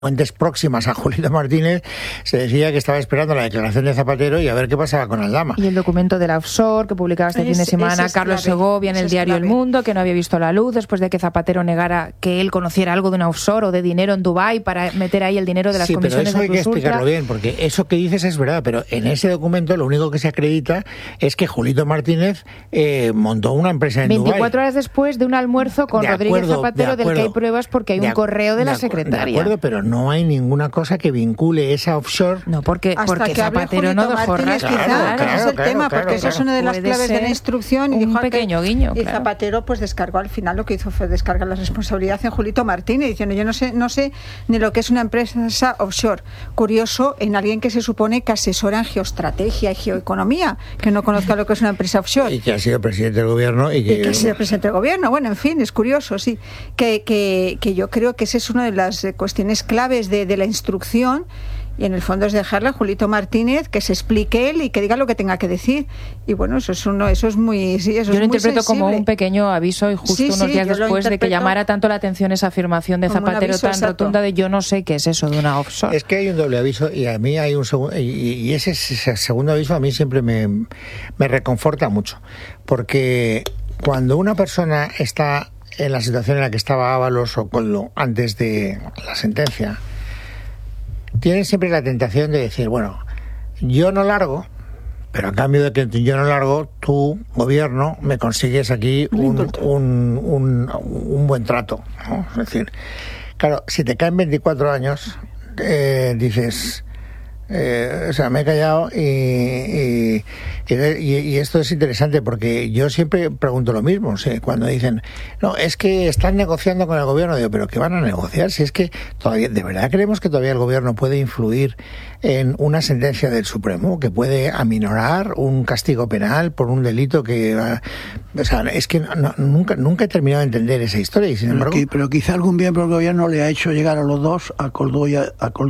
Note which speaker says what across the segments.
Speaker 1: Fuentes próximas a Julito Martínez se decía que estaba esperando la declaración de Zapatero y a ver qué pasaba con Aldama.
Speaker 2: Y el documento de la offshore que publicaba este fin de semana Carlos Segovia en el diario El Mundo, que no había visto la luz después de que Zapatero negara que él conociera algo de una offshore o de dinero en Dubái para meter ahí el dinero de las comisiones de Plus Ultra.
Speaker 1: Sí, pero eso hay que explicarlo bien, porque eso que dices es verdad, pero en ese documento lo único que se acredita es que Julito Martínez montó una empresa en
Speaker 2: 24
Speaker 1: Dubái.
Speaker 2: horas después de un almuerzo con Rodríguez Zapatero, del que hay pruebas porque hay un correo de la secretaria.
Speaker 1: De acuerdo, pero no hay ninguna cosa que vincule esa offshore.
Speaker 2: No, porque Zapatero no dejó
Speaker 3: rastro. Claro, ese es el tema, porque eso es una de las claves de la instrucción.
Speaker 2: Un pequeño guiño.
Speaker 3: Y Zapatero pues descargó al final, lo que hizo fue descargar la responsabilidad en Julito Martínez, diciendo yo no sé ni lo que es una empresa offshore. Curioso en alguien que se supone que asesora en geoestrategia y geoeconomía, que no conozca lo que es una empresa offshore.
Speaker 1: Y que ha sido presidente del gobierno. Y que ha
Speaker 3: sido presidente del gobierno. Bueno, en fin, es curioso, sí. Que yo creo que esa es una de las cuestiones claves de la instrucción, y en el fondo es dejarle a Julito Martínez que se explique él y que diga lo que tenga que decir. Y bueno, eso es muy yo
Speaker 2: lo interpreto como un pequeño aviso, y justo unos días después de que llamara tanto la atención esa afirmación de Zapatero tan rotunda de yo no sé qué es eso de una offshore.
Speaker 1: Es que hay un doble aviso, y a mí hay un segundo, y ese segundo aviso a mí siempre me reconforta mucho, porque cuando una persona está en la situación en la que estaba Ábalos o Koldo antes de la sentencia, tienen siempre la tentación de decir, bueno, yo no largo, pero a cambio de que yo no largo, tu gobierno me consigues aquí un buen trato, ¿no? Es decir, claro, si te caen 24 años, dices... o sea, me he callado y esto es interesante, porque yo siempre pregunto lo mismo, ¿sí? Cuando dicen, no, es que están negociando con el gobierno, digo, pero ¿qué van a negociar? Si es que todavía, ¿de verdad creemos que todavía el gobierno puede influir en una sentencia del Supremo, que puede aminorar un castigo penal por un delito que... O sea, es que nunca he terminado de entender esa historia, y sin embargo...
Speaker 4: Pero quizá algún miembro del gobierno le ha hecho llegar a los dos, a Koldo y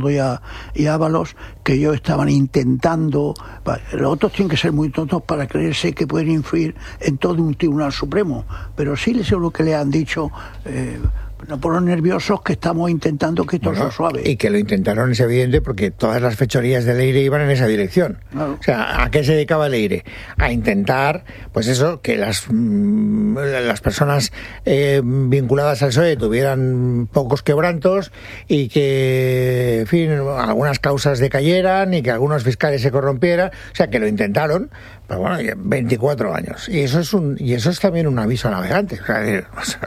Speaker 4: a Ábalos, que ellos estaban intentando... Los otros tienen que ser muy tontos para creerse que pueden influir en todo un tribunal supremo, pero sí les lo que le han dicho... no por los nerviosos, que estamos intentando que esto sea suave.
Speaker 1: Y que lo intentaron es evidente, porque todas las fechorías de Leire iban en esa dirección. Claro. O sea, ¿a qué se dedicaba Leire? A intentar, pues eso, que las personas vinculadas al PSOE tuvieran pocos quebrantos, y que, en fin, algunas causas decayeran y que algunos fiscales se corrompieran. O sea, que lo intentaron, pero bueno, 24 años. Y eso es también un aviso a navegantes. O sea,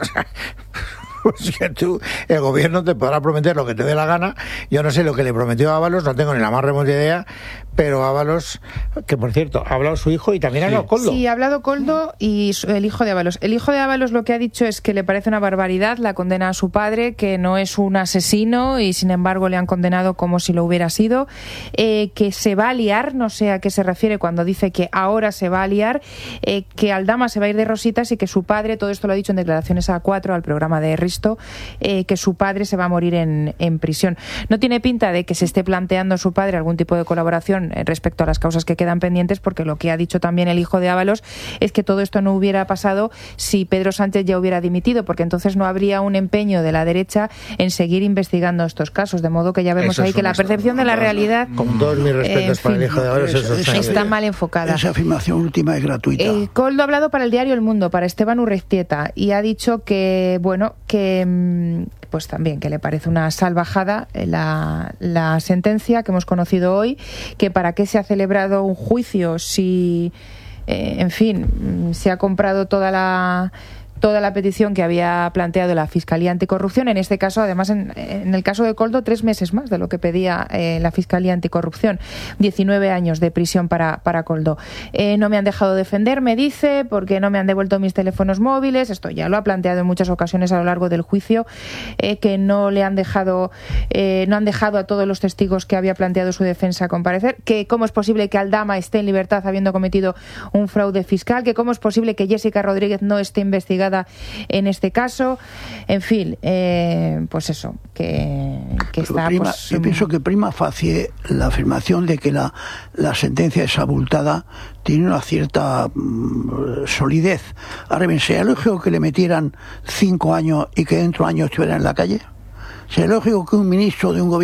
Speaker 1: pues que el gobierno te podrá prometer lo que te dé la gana. Yo no sé lo que le prometió a Ábalos, no tengo ni la más remota idea, pero Ábalos, que por cierto, ha hablado su hijo y también ha hablado Koldo.
Speaker 2: Sí, ha hablado Koldo y el hijo de Ábalos. El hijo de Ábalos lo que ha dicho es que le parece una barbaridad la condena a su padre, que no es un asesino y sin embargo le han condenado como si lo hubiera sido, que se va a liar, no sé a qué se refiere cuando dice que ahora se va a liar, que Aldama se va a ir de rositas y que su padre, todo esto lo ha dicho en declaraciones a A4, al programa de Risto, que su padre se va a morir en prisión. No tiene pinta de que se esté planteando su padre algún tipo de colaboración respecto a las causas que quedan pendientes, porque lo que ha dicho también el hijo de Ábalos es que todo esto no hubiera pasado si Pedro Sánchez ya hubiera dimitido, porque entonces no habría un empeño de la derecha en seguir investigando estos casos, de modo que ya vemos ahí que la percepción de la realidad,
Speaker 1: con todos mis respetos para el hijo de Ábalos,
Speaker 2: está mal enfocada.
Speaker 4: Esa afirmación última es gratuita.
Speaker 2: Koldo ha hablado para el diario El Mundo, para Esteban Urreztieta, y ha dicho que, bueno, que pues también que le parece una salvajada la sentencia que hemos conocido hoy, que para qué se ha celebrado un juicio si, en fin, se ha comprado toda la petición que había planteado la Fiscalía Anticorrupción. En este caso, además, en el caso de Koldo, 3 meses más de lo que pedía la Fiscalía Anticorrupción. 19 años de prisión para Koldo. No me han dejado defender, me dice, porque no me han devuelto mis teléfonos móviles. Esto ya lo ha planteado en muchas ocasiones a lo largo del juicio, que no le han dejado, no han dejado a todos los testigos que había planteado su defensa comparecer, que cómo es posible que Aldama esté en libertad habiendo cometido un fraude fiscal, que cómo es posible que Jessica Rodríguez no esté investigada en este caso, en fin, pues eso, que está...
Speaker 4: Yo pienso que prima facie la afirmación de que la sentencia es abultada tiene una cierta solidez. Ahora bien, ¿sería lógico que le metieran 5 años y que dentro de años estuviera en la calle? Si es lógico que un ministro de un gobierno